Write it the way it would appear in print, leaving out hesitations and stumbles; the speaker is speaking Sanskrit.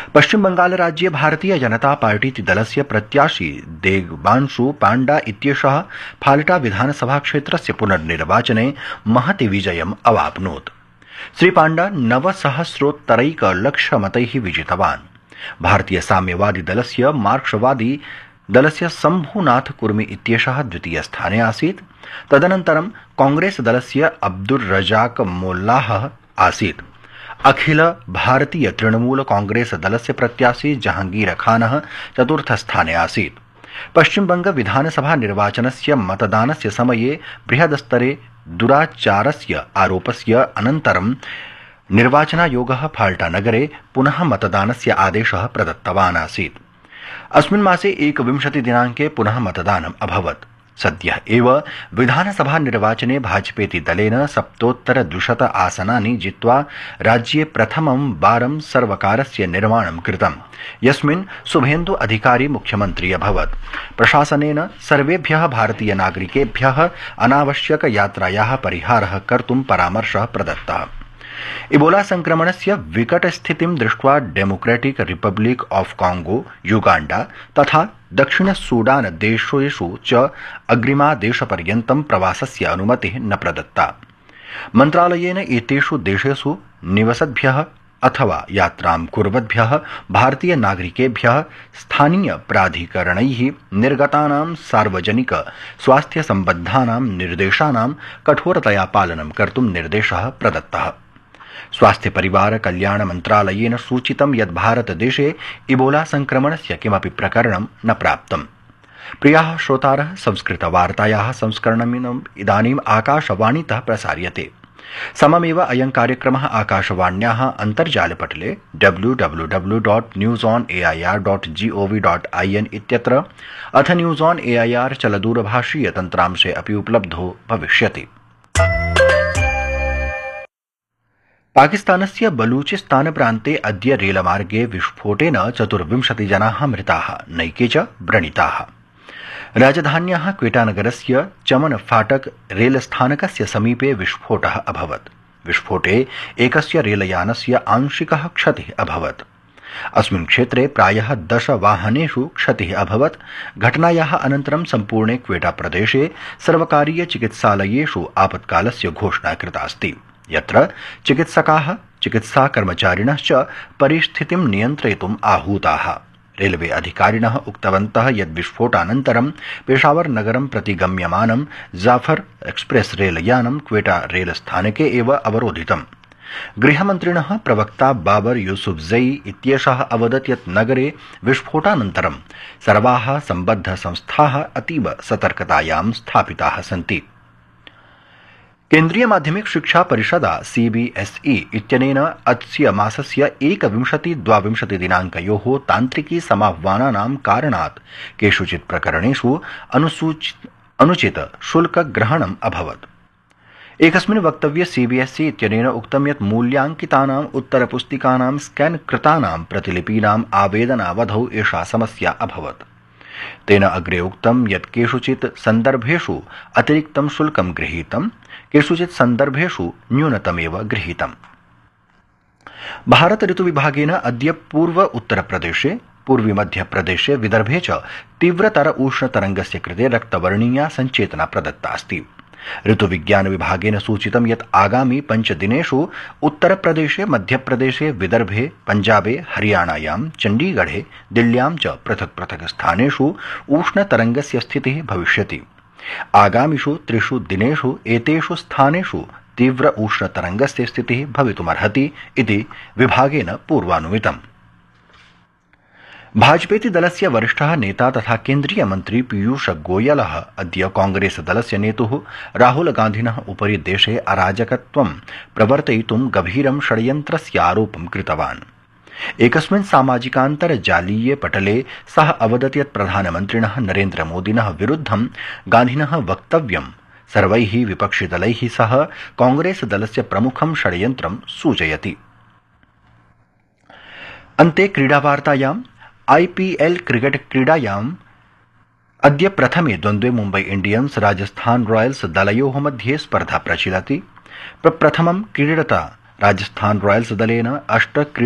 पश्चिम बंगाल राज्ये भारतीय जनता पार्टीति दलस्य प्रत्याशी देवांशु पांडा इत्येषः फाल्टा विधानसभा क्षेत्रस्य पुनर्निर्वाचने महति विजयम् अवाप्नोत्। श्री पांडा 9,सहस्रोत्तरैकलक्षमतैः विजितवान्। भारतीय साम्यवादी दलस्य मार्क्सवादी दलस्य शम्भुनाथ कुर्मी इत्येषः द्वितीयस्थाने आसीत्। तदनन्तरं कांग्रेस दलस्य अब्दुर रजाक मोल्लाह आसीत्। अखिल भारतीय तृणमूल कांग्रेस दलस्य प्रत्याशी जहांगीर खानः चतुर्थस्थाने आसीत्। पश्चिमबंग विधानसभा निर्वाचनस्य मतदानस्य समये बृहदस्तरे दुराचारस्य आरोपस्य अनन्तरं निर्वाचनायोगः फाल्टा नगरे पुनः मतदानस्य आदेशः प्रदत्तवान् आसीत्। अस्मिन् मासे 21 दिनाङ्के पुनः मतदानम् अभवत्। सद्यः एव विधानसभा निर्वाचने भाजपेति दलेन 7,200 आसनानि जित्वा राज्ये प्रथमं वारं सर्वकारस्य निर्माणं कृतम्, यस्मिन् शुभेन्दु अधिकारी मुख्यमन्त्री अभवत्। प्रशासनेन सर्वेभ्यः भारतीय नागरिकेभ्यः अनावश्यक यात्रायाः परिहारः कर्तुं परामर्शः प्रदत्तः। इबोला संक्रमणस्य विकटस्थितिं दृष्ट्वा democratic Republic of Congo, Uganda तथा दक्षिण सूडान देशेषु च अग्रिमादेशपर्यन्तं प्रवासस्य अनुमतिः न प्रदत्ता। मन्त्रालयेन एतेषु देशेषु निवसद्भ्यः अथवा यात्रां कुर्वद्भ्यः भारतीय नागरिकेभ्यः स्थानीय प्राधिकरणैः निर्गतानां सार्वजनिक स्वास्थ्य सम्बद्धानां निर्देशानां कठोरतया पालनं कर्तुं निर्देशः प्रदत्तः। स्वास्थ्य परिवार कल्याण मन्त्रालयेन सूचितं यत् भारतदेशे इबोला संक्रमणस्य किमपि प्रकरणं न प्राप्तम्। प्रियाः श्रोतारः, संस्कृतवार्तायाः संस्करणमिदम् इदानीम् आकाशवाणीतः प्रसार्यते। सममेव अयं कार्यक्रमः आकाशवाण्याः अन्तर्जालपटले www.newsonair.gov.in इत्यत्र अथ न्यूज़ ऑन एआईआर चलदूरभाषीय तन्त्रांशे अपि उपलब्धो भविष्यति। पाकिस्तानस्य बलूचिस्तान प्रान्ते अद्य रेलमार्गे विस्फोटेन 24 जनाः मृताः, नैके च व्रणिताः। राजधान्याः क्वेटानगरस्य चमन फाटक रेलस्थानकस्य समीपे विस्फोटः अभवत्। विस्फोटे एकस्य रेलयानस्य आंशिकः क्षतिः अभवत्। अस्मिन् क्षेत्रे प्रायः 10 वाहनेषु क्षतिः अभवत्। घटनायाः अनन्तरं सम्पूर्णे क्वेटा प्रदेशे सर्वकारीय चिकित्सालयेषु आपत्कालस्य घोषणा कृता अस्ति, यत्र चिकित्सकाः चिकित्साकर्मचारिणश्च परिस्थितिं नियन्त्रयितुम् आहूताः। रेलवे अधिकारिणः उक्तवन्तः यत् विस्फोटानन्तरं पेशावर नगरं प्रति गम्यमानं जाफर एक्सप्रेस रेलयानं क्वेटा रेलस्थानके एव अवरोधितम्। गृहमन्त्रिणः प्रवक्ता बाबर यूसुफजई इत्येषः अवदत् यत् नगरे विस्फोटानन्तरं सर्वाः सम्बद्धसंस्थाः अतीव सतर्कतायां स्थापिताः सन्ति। केन्द्रीय माध्यमिक शिक्षा परिषदा सीबीएसई इत्यनेन अस्य मासस्य 21-22 दिनाङ्कयोः तान्त्रिकी समाह्वानानां कारणात् केषुचित् प्रकरणेषु अनुचित शुल्कग्रहणम् अभवत्। एकस्मिन् वक्तव्ये सीबीएसई इत्यनेन उक्तं यत् मूल्याङ्कितानाम् उत्तरपुस्तिकानां स्कैन् कृतानां प्रतिलिपीनाम् आवेदनावधौ एषा समस्या अभवत्। तेन अग्रे उक्तं यत् केषुचित् सन्दर्भेषु अतिरिक्तं शुल्कं गृहीतं, केषुचित् सन्दर्भेषु न्यूनतमेव गृहीतम्। भारत ऋतुविभागेन अद्य पूर्व उत्तरप्रदेशे, पूर्वी मध्यप्रदेशे, विदर्भे च तीव्रतर उष्णतरङ्गस्य कृते रक्तवर्णीया सञ्चेतना प्रदत्ता अस्ति। ऋतुविज्ञान विभागेन सूचितं यत् आगामि 5 दिनेषु उत्तरप्रदेशे, मध्यप्रदेशे, विदर्भे, पञ्जाबे, हरियाणायां, चण्डीगढे, दिल्ल्यां च पृथक् पृथक् स्थानेषु उष्णतरङ्गस्य स्थितिः भविष्यति। आगामिषु 3 दिनेषु एतेषु स्थानेषु तीव्र उष्णतरङ्गस्य स्थितिः भवितुमर्हति इति विभागेन पूर्वानुमितम्। भाजपेति दलस्य वरिष्ठः नेता तथा केन्द्रीय मन्त्री पीयूष गोयलः अद्य कांग्रेस दलस्य नेतुः राहुल गान्धिनः उपरि देशे अराजकत्वं प्रवर्तयितुं गभीरं षड्यन्त्रस्य आरोपं कृतवान्। एकस्मिन् सामाजिकान्तर्जालीये पटले सः अवदत् यत् प्रधानमन्त्रिणः नरेन्द्रमोदिनः विरुद्धं गान्धिनः वक्तव्यं सर्वैः विपक्षिदलैः सह कांग्रेस दलस्य प्रमुखं षड्यन्त्रं सूचयति। अन्ते क्रीडावार्तायाम् आईपीएल क्रिकेट क्रीडायाम् अद्य प्रथमे द्वन्द्वे मुम्बै इंडियन्स राजस्थान रॉयल्स दलयोः मध्ये स्पर्धा प्रचलति। प्रप्रथमं क्रीडता राजस्थान रॉयल्स दलेन 8